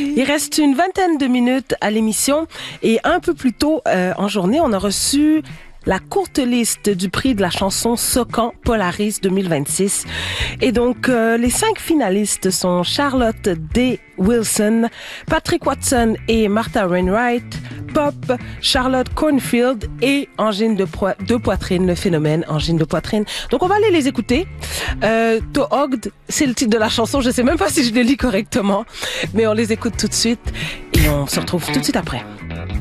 Il reste une vingtaine de minutes à l'émission et un peu plus tôt en journée, on a reçu la courte liste du prix de la chanson Socan Polaris 2026. Et donc, les 5 finalistes sont Charlotte D. Wilson, Patrick Watson et Martha Wainwright, Pop, Charlotte Cornfield et Angine de poitrine, le phénomène Angine de poitrine. Donc, on va aller les écouter. Toogd, c'est le titre de la chanson. Je sais même pas si je le lis correctement, mais on les écoute tout de suite et on se retrouve tout de suite après.